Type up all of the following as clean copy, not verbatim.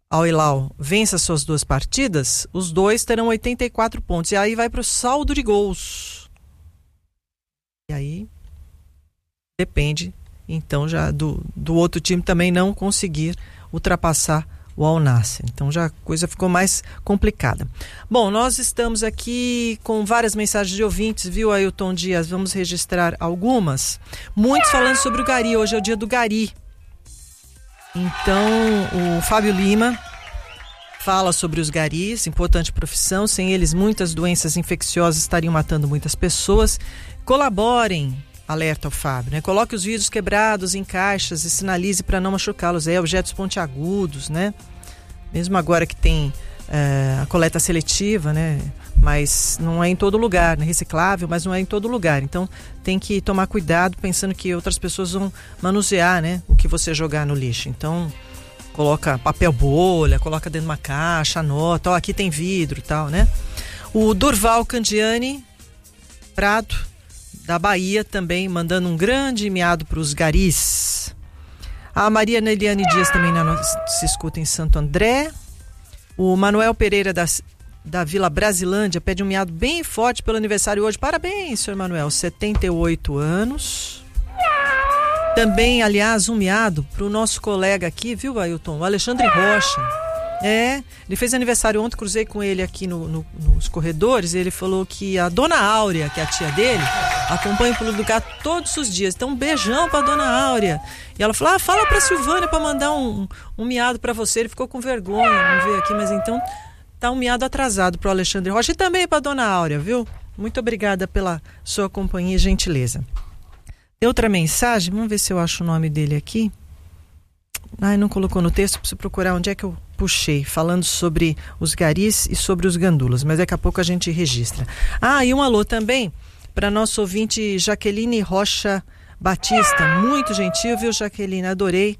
Al Hilal vence as suas 2 partidas, os dois terão 84 pontos. E aí vai para o saldo de gols. E aí depende, então, já do outro time também não conseguir ultrapassar o Al Nassr. Então já a coisa ficou mais complicada. Bom, nós estamos aqui com várias mensagens de ouvintes, viu, Ailton Dias? Vamos registrar algumas. Muitos falando sobre o Gari. Hoje é o dia do Gari. Então, o Fábio Lima fala sobre os garis, importante profissão. Sem eles, muitas doenças infecciosas estariam matando muitas pessoas. Colaborem, alerta o Fábio, né? Coloque os vidros quebrados em caixas e sinalize para não machucá-los. Objetos pontiagudos, né? Mesmo agora que tem a coleta seletiva, né? Mas não é em todo lugar, né? Reciclável, mas não é em todo lugar. Então tem que tomar cuidado pensando que outras pessoas vão manusear, né? O que você jogar no lixo. Então coloca papel bolha, coloca dentro de uma caixa, anota, aqui tem vidro e tal, né? O Durval Candiani Prado, da Bahia, também mandando um grande miado para os garis. A Maria Neliane Dias também se escuta em Santo André. O Manuel Pereira da Vila Brasilândia pede um miado bem forte pelo aniversário hoje. Parabéns, senhor Manuel, 78 anos. Também, aliás, um miado para o nosso colega aqui, viu, Ailton? O Alexandre Rocha. Ele fez aniversário ontem, cruzei com ele aqui nos corredores, e ele falou que a dona Áurea, que é a tia dele, acompanha o Pulo do Gato todos os dias. Então, um beijão pra dona Áurea. E ela falou, fala pra Silvânia pra mandar um miado pra você. Ele ficou com vergonha, não veio aqui, mas então tá um miado atrasado pro Alexandre Rocha e também pra dona Áurea, viu? Muito obrigada pela sua companhia e gentileza. Tem outra mensagem, vamos ver se eu acho o nome dele aqui. Não colocou no texto, preciso procurar onde é que eu puxei, falando sobre os garis e sobre os gandulas, mas daqui a pouco a gente registra. E um alô também para nosso ouvinte Jaqueline Rocha Batista, muito gentil, viu, Jaqueline? Adorei.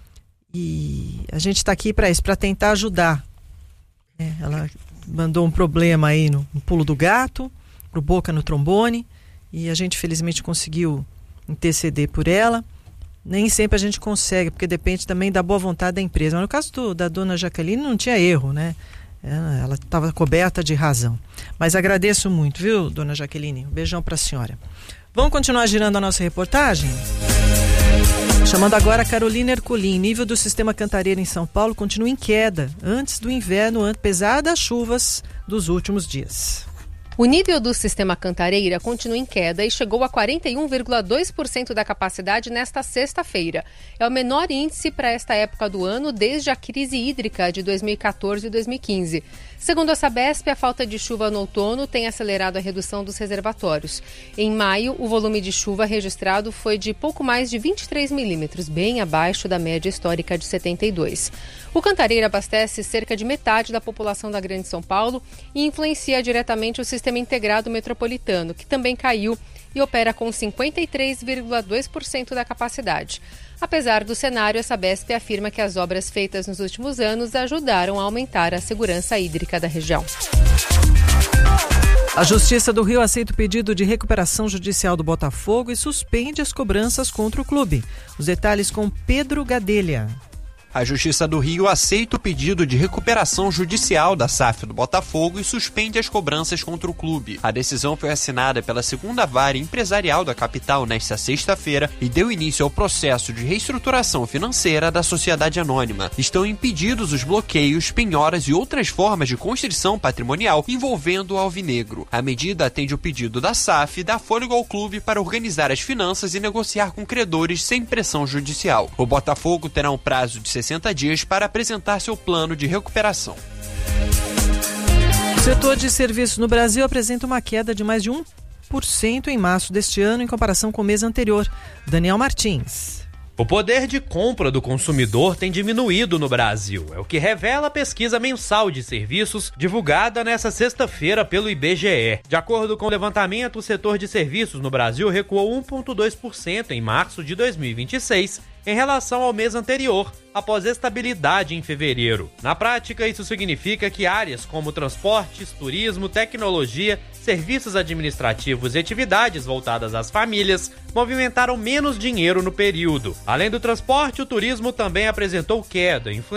E a gente está aqui para isso, para tentar ajudar. Ela mandou um problema aí no Pulo do Gato, pro Boca no trombone, e a gente felizmente conseguiu interceder por ela. Nem sempre a gente consegue, porque depende também da boa vontade da empresa. Mas no caso da dona Jaqueline não tinha erro, né? Ela estava coberta de razão. Mas agradeço muito, viu, dona Jaqueline? Um beijão para a senhora. Vamos continuar girando a nossa reportagem? Chamando agora a Carolina Ercolim. Nível do sistema Cantareira em São Paulo continua em queda antes do inverno, apesar das chuvas dos últimos dias. O nível do sistema Cantareira continua em queda e chegou a 41,2% da capacidade nesta sexta-feira. É o menor índice para esta época do ano desde a crise hídrica de 2014 e 2015. Segundo a Sabesp, a falta de chuva no outono tem acelerado a redução dos reservatórios. Em maio, o volume de chuva registrado foi de pouco mais de 23 milímetros, bem abaixo da média histórica de 72. O Cantareira abastece cerca de metade da população da Grande São Paulo e influencia diretamente o sistema integrado metropolitano, que também caiu e opera com 53,2% da capacidade. Apesar do cenário, a Sabesp afirma que as obras feitas nos últimos anos ajudaram a aumentar a segurança hídrica da região. A Justiça do Rio aceita o pedido de recuperação judicial do Botafogo e suspende as cobranças contra o clube. Os detalhes com Pedro Gadelha. A Justiça do Rio aceita o pedido de recuperação judicial da SAF do Botafogo e suspende as cobranças contra o clube. A decisão foi assinada pela segunda vara empresarial da capital nesta sexta-feira e deu início ao processo de reestruturação financeira da sociedade anônima. Estão impedidos os bloqueios, penhoras e outras formas de constrição patrimonial envolvendo o alvinegro. A medida atende o pedido da SAF e dá fôlego ao clube para organizar as finanças e negociar com credores sem pressão judicial. O Botafogo terá um prazo de 60 dias para apresentar seu plano de recuperação. O setor de serviços no Brasil apresenta uma queda de mais de 1% em março deste ano em comparação com o mês anterior. Daniel Martins. O poder de compra do consumidor tem diminuído no Brasil, é o que revela a pesquisa mensal de serviços divulgada nesta sexta-feira pelo IBGE. De acordo com o levantamento, o setor de serviços no Brasil recuou 1,2% em março de 2026 em relação ao mês anterior, após estabilidade em fevereiro. Na prática, isso significa que áreas como transportes, turismo, tecnologia, serviços administrativos e atividades voltadas às famílias movimentaram menos dinheiro no período. Além do transporte, o turismo também apresentou queda,